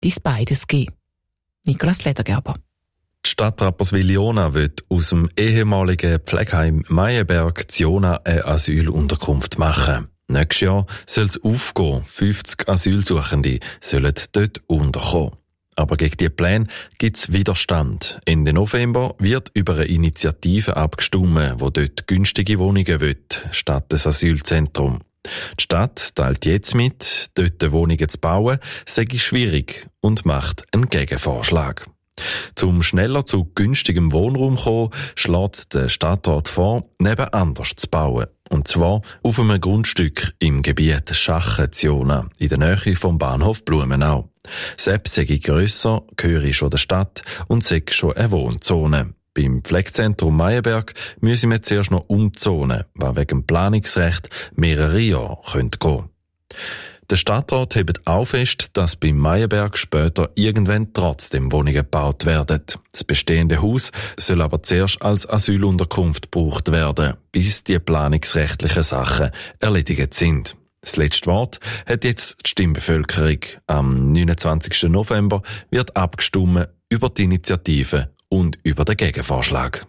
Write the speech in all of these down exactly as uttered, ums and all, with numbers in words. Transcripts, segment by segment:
dies beides geben. Nicolas Ledergerber. Die Stadt Rapperswil-Jona will aus dem ehemaligen Pflegeheim Meienberg Jona eine Asylunterkunft machen. Nächstes Jahr soll es aufgehen. fünfzig Asylsuchende sollen dort unterkommen. Aber gegen diese Pläne gibt es Widerstand. Ende November wird über eine Initiative abgestimmt, die dort günstige Wohnungen will, statt des Asylzentrum. Die Stadt teilt jetzt mit, dort Wohnungen zu bauen, sei schwierig und macht einen Gegenvorschlag. Zum schneller zu günstigem Wohnraum kommen, schlägt der Stadtrat vor, neben anders zu bauen. Und zwar auf einem Grundstück im Gebiet Schachen-Jona, in der Nähe vom Bahnhof Blumenau. Selbst sei grösser, gehöre schon der Stadt und sei schon eine Wohnzone. Beim Pflegezentrum Meienberg müssen wir zuerst noch umzonen, was wegen dem Planungsrecht mehrere Jahre gehen könnte. Der Stadtrat hebt auch fest, dass beim Meienberg später irgendwann trotzdem Wohnungen gebaut werden. Das bestehende Haus soll aber zuerst als Asylunterkunft gebraucht werden, bis die planungsrechtlichen Sachen erledigt sind. Das letzte Wort hat jetzt die Stimmbevölkerung. Am neunundzwanzigsten November wird abgestimmt über die Initiative und über den Gegenvorschlag.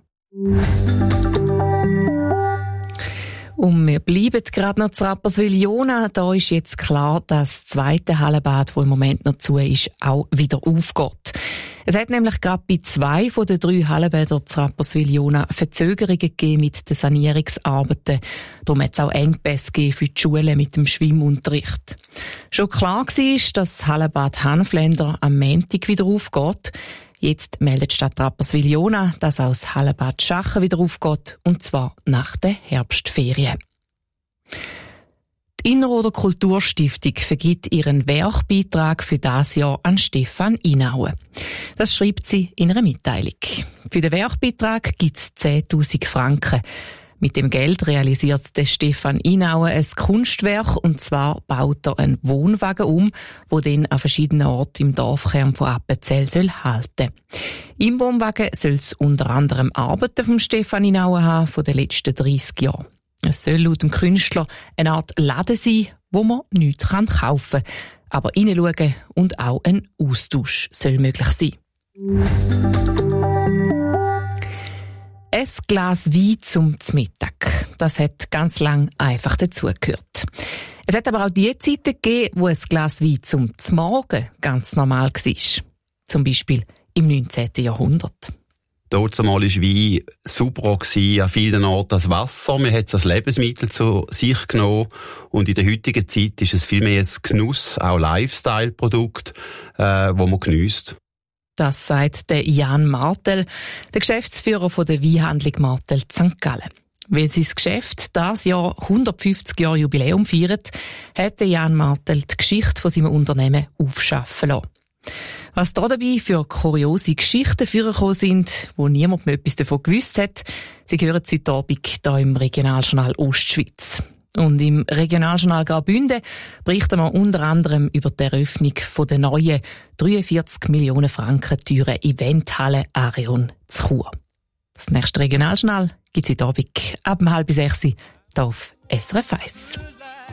Und wir bleiben gerade noch zu Rapperswil-Jona. Da ist jetzt klar, dass das zweite Hallenbad, das im Moment noch zu ist, auch wieder aufgeht. Es hat nämlich gerade bei zwei von den drei Hallenbädern zu Rapperswil-Jona Verzögerungen gegeben mit den Sanierungsarbeiten. Darum hat es auch Engpässe gegeben für die Schulen mit dem Schwimmunterricht. Schon klar war, dass das Hallenbad Hanfländer am Montag wieder aufgeht. Jetzt meldet die Stadt Rapperswil-Jona, dass auch das Hallenbad Schachen wieder aufgeht, und zwar nach den Herbstferien. Die Inneroder Kulturstiftung vergibt ihren Werkbeitrag für das Jahr an Stefan Inauen. Das schreibt sie in einer Mitteilung. Für den Werkbeitrag gibt es zehntausend Franken. Mit dem Geld realisiert der Stefan Inauen ein Kunstwerk, und zwar baut er einen Wohnwagen um, der dann an verschiedenen Orten im Dorfkern von Appenzell soll halten. Im Wohnwagen soll es unter anderem Arbeiten von Stefan Inauen haben von den letzten dreissig Jahren. Es soll laut dem Künstler eine Art Laden sein, wo man nichts kaufen kann, aber hineinschauen und auch ein Austausch soll möglich sein. Ein Glas Wein zum Mittag. Das hat ganz lang einfach dazugehört. Es hat aber auch die Zeiten gegeben, wo ein Glas Wein zum Morgen ganz normal war. Zum Beispiel im neunzehnten Jahrhundert. Dort war Wein super, an vielen Orten das Wasser. Man hat es als Lebensmittel zu sich genommen. Und in der heutigen Zeit ist es vielmehr ein Genuss, auch Lifestyle-Produkt, äh, wo man geniesst. Das sagt der Jan Martel, der Geschäftsführer von der Weinhandlung Martel Sankt Gallen. Weil sein Geschäft dieses Jahr hundertfünfzig Jahre Jubiläum feiert, hat der Jan Martel die Geschichte von seinem Unternehmen aufschaffen lassen. Was da dabei für kuriose Geschichten vorgekommen sind, wo niemand mehr etwas davon gewusst hat, sie hören heute Abend hier im Regionaljournal Ostschweiz. Und im Regionaljournal Graubünden berichten wir unter anderem über die Eröffnung von der neuen dreiundvierzig Millionen Franken teuren Eventhalle Areon zu Chur. Das nächste Regionaljournal gibt es heute Abend ab halb sechs hier auf S R F eins.